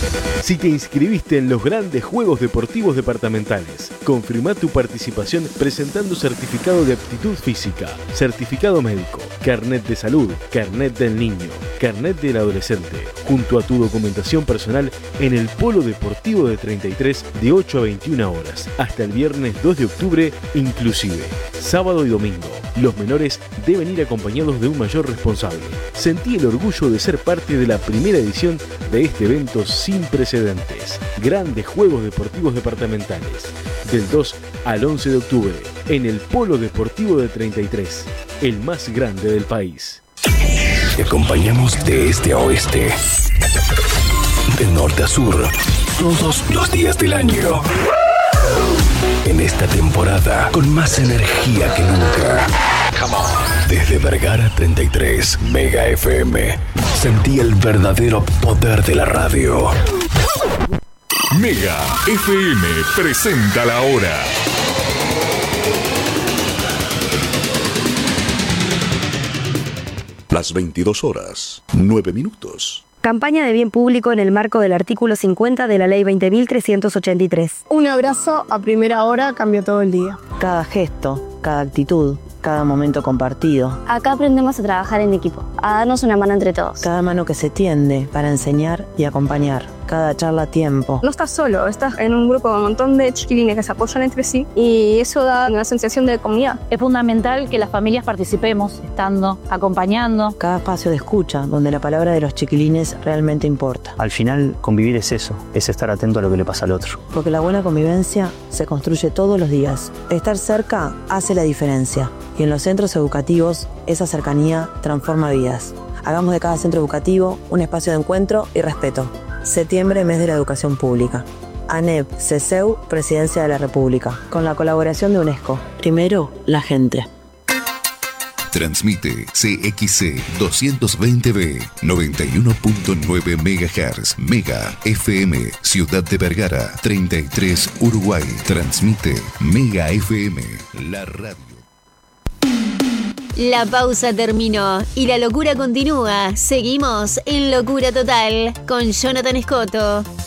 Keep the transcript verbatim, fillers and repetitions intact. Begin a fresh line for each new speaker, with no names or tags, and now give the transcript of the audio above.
Si te inscribiste en los grandes Juegos Deportivos Departamentales, confirma tu participación presentando certificado de aptitud física, certificado médico, carnet de salud, carnet del niño, carnet del adolescente, junto a tu documentación personal en el Polo Deportivo de treinta y tres de ocho a veintiuna horas, hasta el viernes dos de octubre inclusive, sábado y domingo. Los menores deben ir acompañados de un mayor responsable. Sentí el orgullo de ser parte de la primera edición de este evento sin precedentes. Grandes Juegos Deportivos Departamentales. Del dos al once de octubre, en el Polo Deportivo de treinta y tres, el más grande del país.
Te acompañamos de este a oeste, de norte a sur, todos los días del año. En esta temporada, con más energía que nunca. Desde Vergara treinta y tres, Mega F M. Sentí el verdadero poder de la radio.
Mega F M presenta la hora. Las veintidós horas, nueve minutos.
Campaña de bien público en el marco del artículo cincuenta de la Ley veinte mil trescientos ochenta y tres.
Un abrazo a primera hora cambió todo el día.
Cada gesto, cada actitud, cada momento compartido.
Acá aprendemos a trabajar en equipo, a darnos una mano entre todos.
Cada mano que se tiende para enseñar y acompañar. Cada charla a tiempo.
No estás solo, estás en un grupo con un montón de chiquilines que se apoyan entre sí y eso da una sensación de comunidad.
Es fundamental que las familias participemos, estando, acompañando.
Cada espacio de escucha, donde la palabra de los chiquilines realmente importa.
Al final, convivir es eso, es estar atento a lo que le pasa al otro.
Porque la buena convivencia se construye todos los días. Estar cerca hace la diferencia. Y en los centros educativos, esa cercanía transforma vidas. Hagamos de cada centro educativo un espacio de encuentro y respeto. Septiembre, mes de la educación pública. ANEP, CESEU, Presidencia de la República. Con la colaboración de UNESCO. Primero, la gente.
Transmite C X C doscientos veinte B, noventa y uno punto nueve megahertz. Mega F M, Ciudad de Vergara, treinta y tres, Uruguay. Transmite Mega F M, la radio.
La pausa terminó y la locura continúa. Seguimos en Locura Total con Jonathan Escoto.